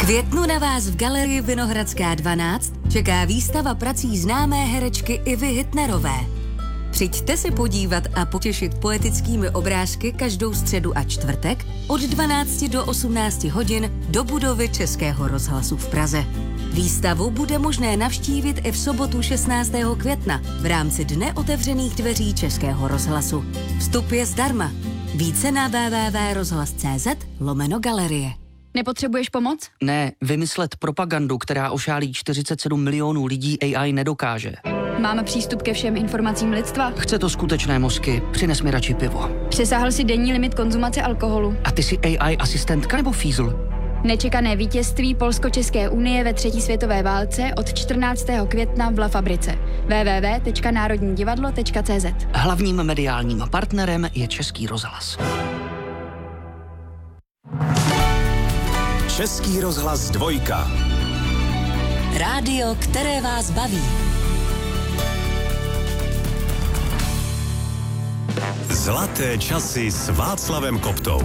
Květnu na vás v galerii Vinohradská 12 čeká výstava prací známé herečky Ivy Hitnerové. Přijďte se podívat a potěšit poetickými obrázky každou středu a čtvrtek od 12 do 18 hodin do budovy Českého rozhlasu v Praze. Výstavu bude možné navštívit i v sobotu 16. května v rámci Dne otevřených dveří Českého rozhlasu. Vstup je zdarma. Více na www.rozhlas.cz/galerie. Nepotřebuješ pomoc? Ne, vymyslet propagandu, která ošálí 47 milionů lidí, AI nedokáže. Máme přístup ke všem informacím lidstva? Chce to skutečné mozky, přines mi radši pivo. Přesáhl si denní limit konzumace alkoholu. A ty jsi AI asistentka nebo fízl? Nečekané vítězství Polsko-České unie ve 3. světové válce od 14. května v La Fabrice. www.národnidivadlo.cz. Hlavním mediálním partnerem je Český rozhlas. Český rozhlas 2. Rádio, které vás baví. Zlaté časy s Václavem Koptou.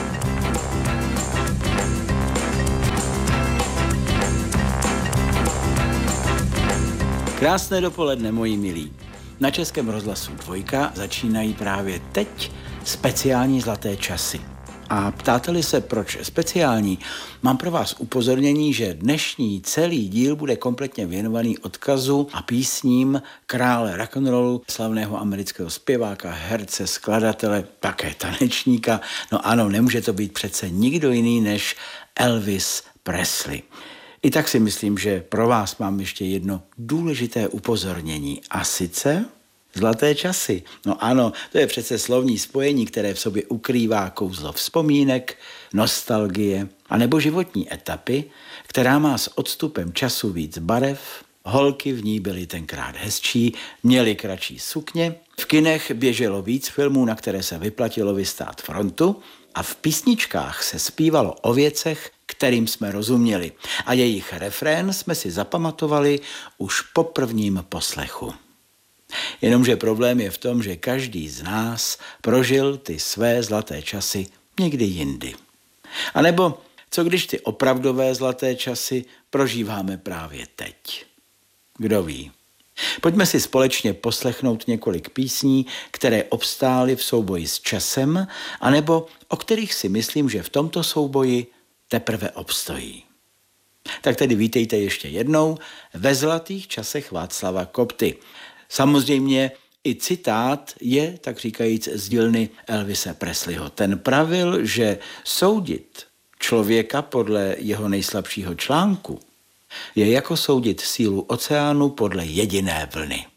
Krásné dopoledne, moji milí. Na Českém rozhlasu 2 začínají právě teď speciální zlaté časy. A ptáte-li se, proč speciální, mám pro vás upozornění, že dnešní celý díl bude kompletně věnovaný odkazu a písním krále rock'n'rollu, slavného amerického zpěváka, herce, skladatele, také tanečníka. No ano, nemůže to být přece nikdo jiný než Elvis Presley. I tak si myslím, že pro vás mám ještě jedno důležité upozornění. A sice zlaté časy. No ano, to je přece slovní spojení, které v sobě ukrývá kouzlo vzpomínek, nostalgie a nebo životní etapy, která má s odstupem času víc barev. Holky v ní byly tenkrát hezčí, měly kratší sukně, v kinech běželo víc filmů, na které se vyplatilo vystát frontu a v písničkách se zpívalo o věcech, kterým jsme rozuměli. A jejich refrén jsme si zapamatovali už po prvním poslechu. Jenomže problém je v tom, že každý z nás prožil ty své zlaté časy někdy jindy. A nebo co když ty opravdové zlaté časy prožíváme právě teď? Kdo ví? Pojďme si společně poslechnout několik písní, které obstály v souboji s časem, anebo o kterých si myslím, že v tomto souboji teprve obstojí. Tak tedy vítejte ještě jednou ve zlatých časech Václava Kopty. Samozřejmě i citát je, tak říkajíc, z dílny Elvise Presleyho. Ten pravil, že soudit člověka podle jeho nejslabšího článku je jako soudit sílu oceánu podle jediné vlny.